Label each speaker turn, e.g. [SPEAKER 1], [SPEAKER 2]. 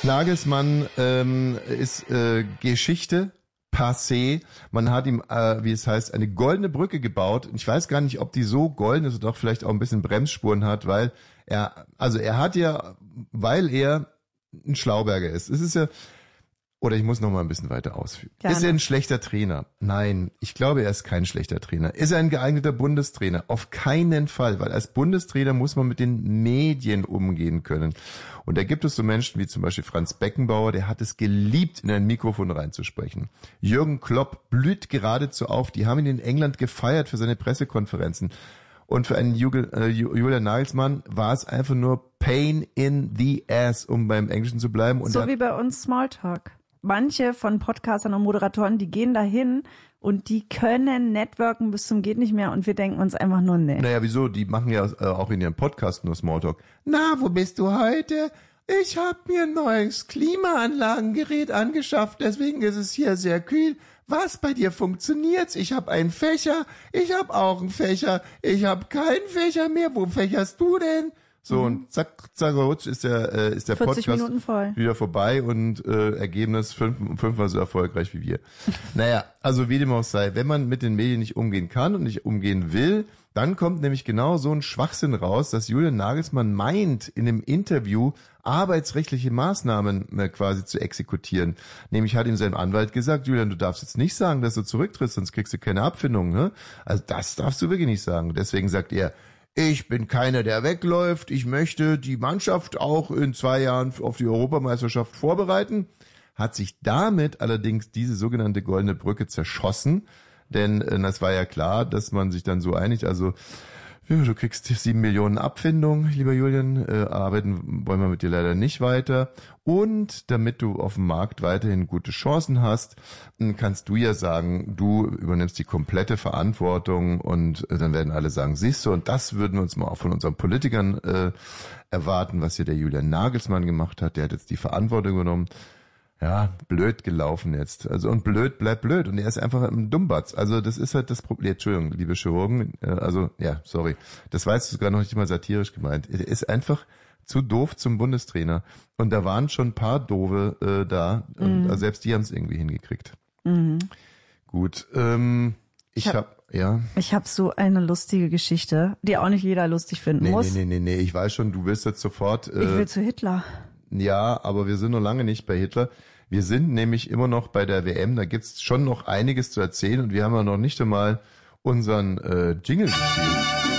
[SPEAKER 1] Nagelsmann ist Geschichte. Passé. Man hat ihm, wie es heißt, eine goldene Brücke gebaut. Ich weiß gar nicht, ob die so golden ist oder doch vielleicht auch ein bisschen Bremsspuren hat, weil er hat ja, weil er ein Schlauberger ist. Es ist ja, oder ich muss noch mal ein bisschen weiter ausführen.
[SPEAKER 2] Gerne.
[SPEAKER 1] Ist er ein schlechter Trainer? Nein, ich glaube, er ist kein schlechter Trainer. Ist er ein geeigneter Bundestrainer? Auf keinen Fall, weil als Bundestrainer muss man mit den Medien umgehen können. Und da gibt es so Menschen wie zum Beispiel Franz Beckenbauer, der hat es geliebt, in ein Mikrofon reinzusprechen. Jürgen Klopp blüht geradezu auf. Die haben ihn in England gefeiert für seine Pressekonferenzen. Und für einen Julian Nagelsmann war es einfach nur Pain in the ass, um beim Englischen zu bleiben. Und
[SPEAKER 2] so wie bei uns Smalltalk. Manche von Podcastern und Moderatoren, die gehen dahin und die können networken bis zum geht nicht mehr und wir denken uns einfach nur, nee.
[SPEAKER 1] Naja, wieso? Die machen ja auch in ihrem Podcast nur Smalltalk. Na, wo bist du heute? Ich habe mir ein neues Klimaanlagengerät angeschafft, deswegen ist es hier sehr kühl. Was, bei dir funktioniert's? Ich habe einen Fächer, ich habe auch einen Fächer, ich habe keinen Fächer mehr. Wo fächerst du denn? So, und zack, rutsch ist der
[SPEAKER 2] 40
[SPEAKER 1] Podcast
[SPEAKER 2] Minuten voll.
[SPEAKER 1] wieder vorbei und Ergebnis fünfmal so erfolgreich wie wir. Naja, also wie dem auch sei, wenn man mit den Medien nicht umgehen kann und nicht umgehen will, dann kommt nämlich genau so ein Schwachsinn raus, dass Julian Nagelsmann meint, in dem Interview arbeitsrechtliche Maßnahmen quasi zu exekutieren. Nämlich hat ihm sein Anwalt gesagt, Julian, du darfst jetzt nicht sagen, dass du zurücktrittst, sonst kriegst du keine Abfindung. Ne? Also das darfst du wirklich nicht sagen. Deswegen sagt er, ich bin keiner, der wegläuft. Ich möchte die Mannschaft auch in 2 Jahren auf die Europameisterschaft vorbereiten. Hat sich damit allerdings diese sogenannte goldene Brücke zerschossen. Denn es war ja klar, dass man sich dann so einigt. Also du kriegst 7 Millionen Abfindung, lieber Julian. Arbeiten wollen wir mit dir leider nicht weiter. Und damit du auf dem Markt weiterhin gute Chancen hast, kannst du ja sagen, du übernimmst die komplette Verantwortung und dann werden alle sagen, siehst du, und das würden wir uns mal auch von unseren Politikern erwarten, was hier der Julian Nagelsmann gemacht hat. Der hat jetzt die Verantwortung übernommen. Ja, blöd gelaufen jetzt. Also und blöd bleibt blöd. Und er ist einfach ein Dummbatz. Also das ist halt das Problem. Entschuldigung, liebe Chirurgen. Sorry. Das war jetzt sogar noch nicht mal satirisch gemeint. Er ist einfach zu doof zum Bundestrainer. Und da waren schon ein paar Doofe da. Und also selbst die haben es irgendwie hingekriegt.
[SPEAKER 2] Mhm.
[SPEAKER 1] Gut. Ich habe
[SPEAKER 2] so eine lustige Geschichte, die auch nicht jeder lustig finden muss.
[SPEAKER 1] Nee. Ich weiß schon, du willst jetzt sofort...
[SPEAKER 2] ich will zu Hitler.
[SPEAKER 1] Ja, aber wir sind noch lange nicht bei Hitler. Wir sind nämlich immer noch bei der WM. Da gibt's schon noch einiges zu erzählen und wir haben ja noch nicht einmal unseren Jingle gespielt.